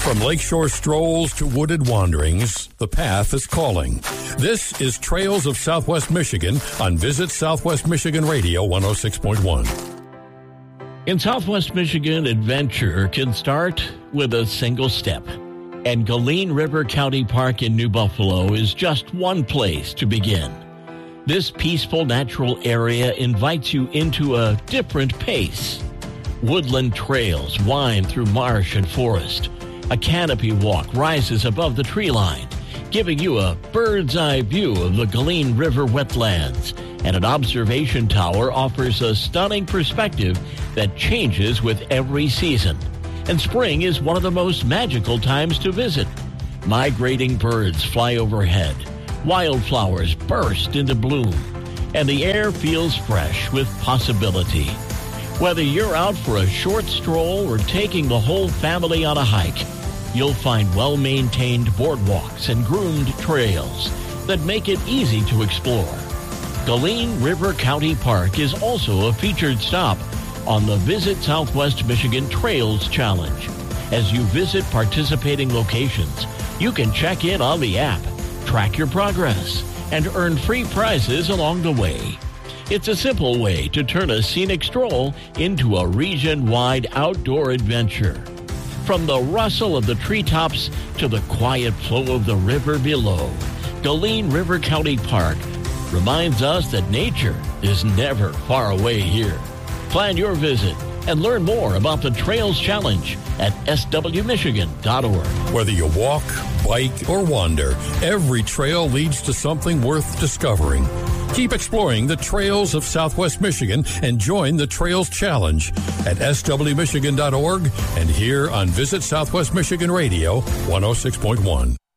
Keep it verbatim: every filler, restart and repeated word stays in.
From lakeshore strolls to wooded wanderings, the path is calling. This is Trails of Southwest Michigan on Visit Southwest Michigan Radio one oh six point one. In Southwest Michigan, adventure can start with a single step. And Galeen River County Park in New Buffalo is just one place to begin. This peaceful natural area invites you into a different pace. Woodland trails wind through marsh and forest. A canopy walk rises above the tree line, giving you a bird's-eye view of the Galeen River wetlands, and an observation tower offers a stunning perspective that changes with every season. And spring is one of the most magical times to visit. Migrating birds fly overhead, wildflowers burst into bloom, and the air feels fresh with possibility. Whether you're out for a short stroll or taking the whole family on a hike, you'll find well-maintained boardwalks and groomed trails that make it easy to explore. Galeen River County Park is also a featured stop on the Visit Southwest Michigan Trails Challenge. As you visit participating locations, you can check in on the app, track your progress, and earn free prizes along the way. It's a simple way to turn a scenic stroll into a region-wide outdoor adventure. From the rustle of the treetops to the quiet flow of the river below, Galeen River County Park reminds us that nature is never far away here. Plan your visit and learn more about the Trails Challenge at S W Michigan dot org. Whether you walk, bike, or wander, every trail leads to something worth discovering. Keep exploring the trails of Southwest Michigan and join the Trails Challenge at S W Michigan dot org and here on Visit Southwest Michigan Radio one oh six point one.